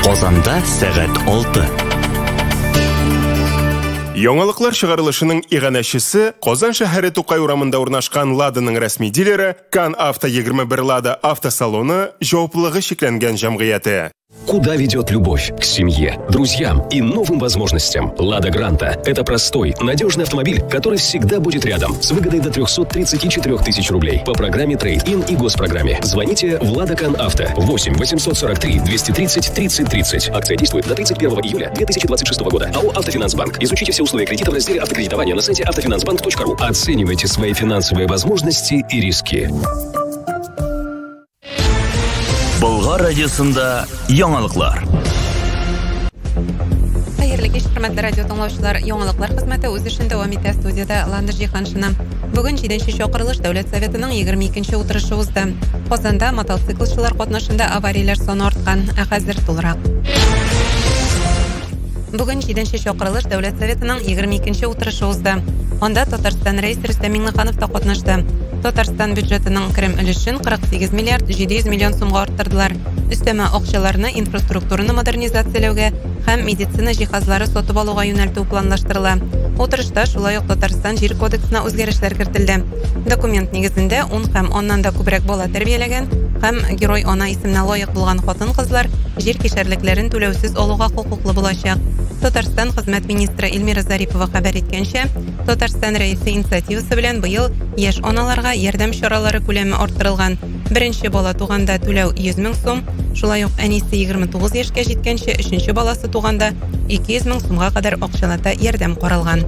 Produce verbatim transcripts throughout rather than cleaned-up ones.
Казанда сәгать алты. Яңалыклар чыгарылышының иганәчесе Казан шәһәре Тукай урамында урнашкан Ладаның рәсми дилере Кан Авто егерме бер Лада автосалоны җаваплылыгы шикләнгән җәмгыяте. Куда ведет любовь? К семье, друзьям и новым возможностям. Лада Гранта – это простой, надежный автомобиль, который всегда будет рядом. С выгодой до трехсот тридцати четырёх тысяч рублей по программе Трейд-ин и госпрограмме. Звоните в Лада Кан Авто восемь восемьсот сорок три двести тридцать тридцать тридцать. Акция действует до тридцать первого июля две тысячи двадцать шестого года. АО «Автофинансбанк». Изучите все условия кредита в разделе автокредитования на сайте автофинансбанк точка ру. Оценивайте свои финансовые возможности и риски. Болгар радиосында яңалыклар. Хәерле кич, хөрмәтле радио тыңлаучылар, яңалыклар хезмәте үз эшен дәвам итә. Студияда Ландыш Җиһаншина. Бүген җиденче чакырылыш Дәүләт Советының егерме икенче утырышы узды. Казанда мотоциклчылар катнашында аварияләр саны арткан. Ә хәзер тулырак. Бүген җиденче чакырылыш Дәүләт Советының егерме икенче утырышы узды. Анда Татарстан рәисе Рөстәм Миңнеханов та катнашты. Татарстан бюджетының керем өлешен кырык сигез миллиард җиде йөз миллион сумга арттырдылар. Өстәмә акчаларны инфраструктураны модернизацияләүгә һәм медицина җиһазлары сатып алуга юнәлтү планлаштырыла. Утырышта шулай ук Татарстан җир кодексына үзгәрешләр кертелде. Документ нигезендә ун һәм аннан да күбрәк бала тәрбияләгән һәм Герой ана исеменә лаек булган хатын-кызлар җир кишәрлекләрен түләүсез алуга хокуклы булачак. Татарстан хезмәт министры Эльмира Зарипова хәбәр иткәнчә, Татарстан рәисе инициативасы белән быел яшь аналарга ярдәм чаралары күләме арттырылган. Беренче бала туганда түләү йөз мең сум, шулай ук әнисе егерме тугыз яшькә җиткәнче өченче баласы туганда ике йөз мең сумга кадәр акчалата ярдәм каралган.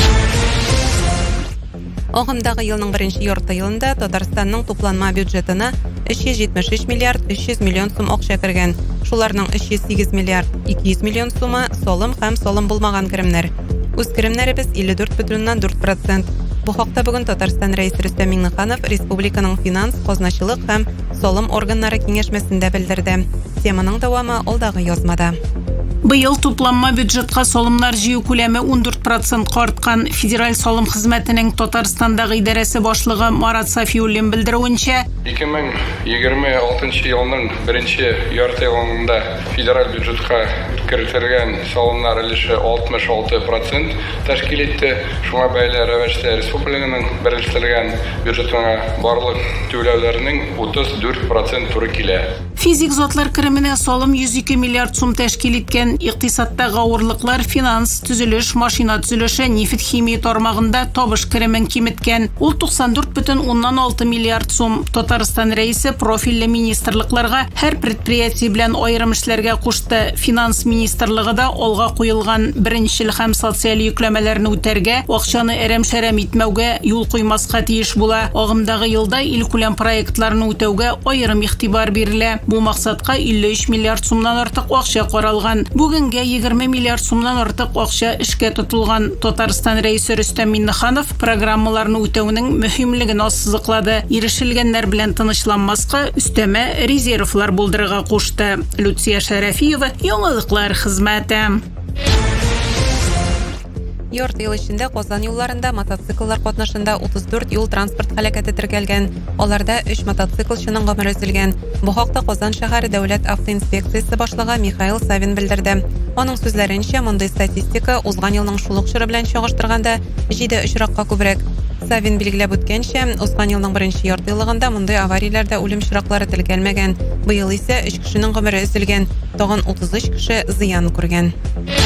Агымдагы елның беренче ярты елында Татарстанның тупланма бюджетына өч йөз җитмеш өч миллиард өч йөз миллион сум акча кергән. Шуларның өч йөз сигез миллиард ике йөз миллион сумы салым һәм салым булмаган керемнәр. Үз керемнәребез илле дүрт бөтен уннан дүрт процент. Бу хакта бүген Татарстан рәисе Рөстәм Миңнеханов республиканың финанс, казначылык һәм салым органнары киңәшмәсендә белдерде. Теманың дәвамы алдагы язмада. Быел тупланма бюджетка салымнар җыю күләме ун дүрт процентка арткан. Федераль салым хезмәтенең Татарстандагы идарәсе башлыгы Марат Сафиуллин белдерүенчә, ике мең егерме алтынчы елның беренче ярты елында федераль бюджетка кертелгән салымнар өлеше алтмыш алты процент тәшкил итте. Шуңа бәйле рәвештә республиканың беренчеләгән бюджетына барлык түләүләрнең утыз дүрт процент туры килә. Физик затлар кеременә салым йөз ике миллиард сум тәшкил иткән. Икътисадтагы авырлыклар финанс, төзелеш, машина төзелеше, нефть химия тармагында табыш керемен киметкән. Ул туксан дүрт бөтен уннан алты миллиард сум. Татарстан рәисе профильле министрлыкларга һәр предприятие белән аерым эшләргә кушты. Финанс министрлыгы да алга куелган беренчел һәм социаль йөкләмәләрне үтәргә, акчаны әрәм-шәрәм итмәүгә юл куймаска тиеш була. Агымдагы елда ил күләм проектларны үтәүгә аерым игътибар бирелә. Бу максатка илле өч миллиард сумнан артык акча каралган. Бүгенгә егерме миллиард сумнан артык акча эшкә тотылган. Татарстан рәисе Рөстәм Миңнеханов программаларны үтәүнең мөһимлеген ассызыклады. Ирешелгәннәр белән тынычланмаска өстәмә резервлар булдырырга кушты. Люция Шәрәфиева, яңалыклар хезмәте. Ярты ел эчендә Казан юлларында мотоцикллар катнашында утыз дүрт юл транспорт һәлакәте теркәлгән. Аларда үч мотоциклчының гомере өзелгән. Бу хакта Казан шәһәре дәүләт автоинспекциясе башлыгы Михаил Савин белдерде. Аның сүзләренчә, мондый статистика узган елның шул ук чоры белән чагыштырганда җиде очракка күбрәк. Савин билгеләп үткәнчә, узган елның беренче ярты еллыгында мондый аварияләрдә үлем очраклары теркәлмәгән. Быел исә өч кешенең гомере өзелгән, тагын утыз өч кеше зыян күргән.